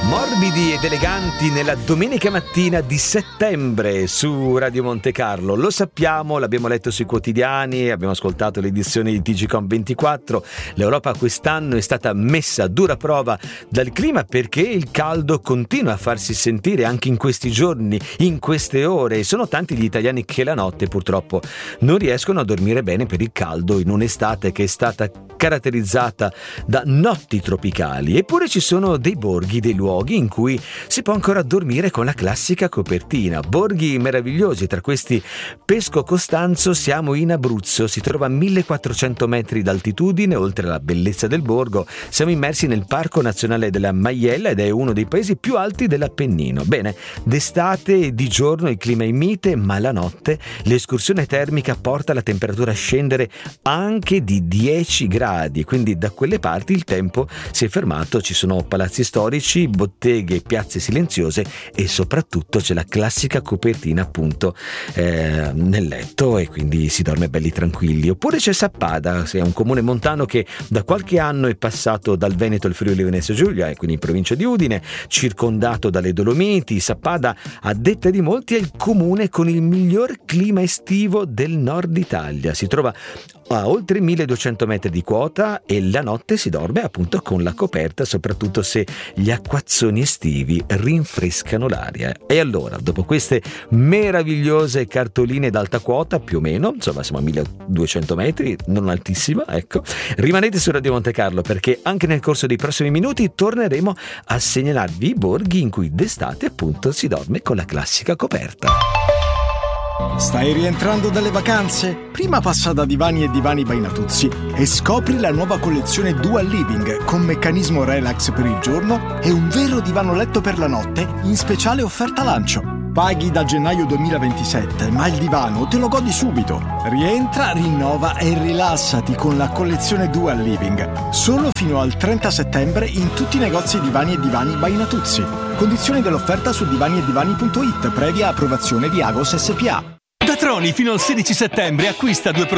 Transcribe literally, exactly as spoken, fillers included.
Morbidi ed eleganti nella domenica mattina di settembre su Radio Monte Carlo. Lo sappiamo, l'abbiamo letto sui quotidiani, abbiamo ascoltato le edizioni di T G Com ventiquattro. L'Europa quest'anno è stata messa a dura prova dal clima perché il caldo continua a farsi sentire anche in questi giorni, in queste ore. E sono tanti gli italiani che la notte purtroppo non riescono a dormire bene per il caldo in un'estate che è stata caratterizzata da notti tropicali. Eppure ci sono dei borghi, dei luoghi in cui si può ancora dormire con la classica copertina. Borghi meravigliosi, tra questi Pesco Costanzo. Siamo in Abruzzo, si trova a millequattrocento metri d'altitudine. Oltre alla bellezza del borgo, siamo immersi nel Parco Nazionale della Maiella ed è uno dei paesi più alti dell'Appennino. Bene, d'estate e di giorno il clima è mite, ma la notte l'escursione termica porta la temperatura a scendere anche di dieci gradi, quindi da quelle parti il tempo si è fermato. Ci sono palazzi storici, botteghe, piazze silenziose e soprattutto c'è la classica copertina appunto eh, nel letto e quindi si dorme belli tranquilli. Oppure c'è Sappada, è un comune montano che da qualche anno è passato dal Veneto al Friuli Venezia Giulia e quindi in provincia di Udine, circondato dalle Dolomiti. Sappada, a detta di molti, è il comune con il miglior clima estivo del nord Italia. Si trova a oltre milleduecento metri di quota e la notte si dorme appunto con la coperta, soprattutto se gli acquazzoni estivi rinfrescano l'aria. E allora, dopo queste meravigliose cartoline d'alta quota, più o meno, insomma siamo a milleduecento metri, non altissima, ecco, rimanete su Radio Monte Carlo perché anche nel corso dei prossimi minuti torneremo a segnalarvi i borghi in cui d'estate appunto si dorme con la classica coperta. Stai rientrando dalle vacanze? Prima passa da Divani e Divani by Natuzzi e scopri la nuova collezione Dual Living con meccanismo relax per il giorno e un vero divano letto per la notte in speciale offerta lancio. Paghi da gennaio duemilaventisette, ma il divano te lo godi subito. Rientra, rinnova e rilassati con la collezione Dual Living. Solo fino al trenta settembre in tutti i negozi Divani e Divani by Natuzzi. Condizioni dell'offerta su divani e divani punto it, previa approvazione di Agos S P A. Da Troni fino al sedici settembre acquista due prodotti